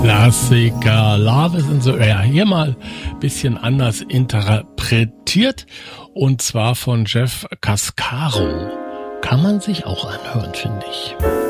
Klassiker, Love is in the Air. Hier mal ein bisschen anders interpretiert. Und zwar von Jeff Cascaro. Kann man sich auch anhören, finde ich.